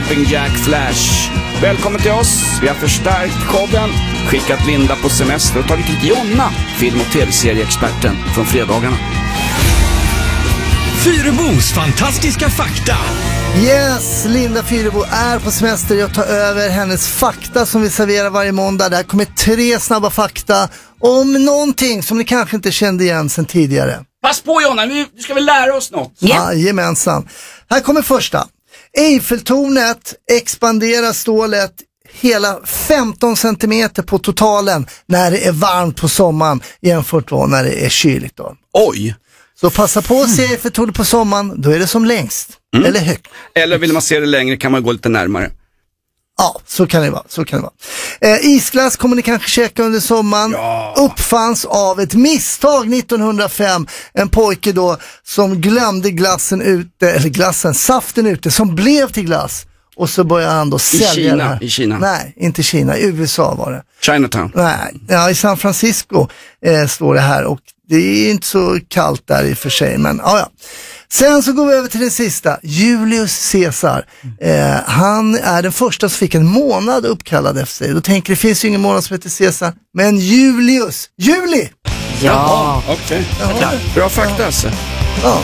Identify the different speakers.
Speaker 1: Jumping Jack Flash. Välkommen till oss. Vi har förstärkt showen, skickat Linda på semester och tagit hit Jonna, film- och tv-serieexperten från fredagarna.
Speaker 2: Fyrebos fantastiska fakta.
Speaker 3: Yes, Linda Fyrebo är på semester. Jag tar över hennes fakta som vi serverar varje måndag. Där kommer 3 snabba fakta om någonting som ni kanske inte kände igen sedan tidigare.
Speaker 1: Pass på Jonna, nu ska vi lära oss något.
Speaker 3: Jajamensan. Här kommer första. Eiffeltornet expanderar stålet hela 15 centimeter på totalen när det är varmt på sommaren jämfört med när det är kyligt då.
Speaker 1: Oj!
Speaker 3: Så passa på att se Eiffeltornet på sommaren, då är det som längst. Eller högt.
Speaker 1: Eller vill man se det längre kan man gå lite närmare.
Speaker 3: Ja, så kan det vara. Isglass kommer ni kanske käka under sommaren.
Speaker 1: Ja.
Speaker 3: Uppfanns av ett misstag 1905. En pojke då som glömde saften ute som blev till glass. Och så började han då sälja det här.
Speaker 1: I Kina?
Speaker 3: Nej, inte Kina. I USA var det.
Speaker 1: Chinatown?
Speaker 3: Nej, ja, i San Francisco står det här. Och det är inte så kallt där i och för sig. Men ja. Sen så går vi över till den sista. Julius Caesar. Han är den första som fick en månad uppkallad efter sig. Då tänker det finns ju ingen månad som heter Caesar. Men Julius. Juli!
Speaker 1: Ja, okej. Bra fakta alltså.
Speaker 3: Ja,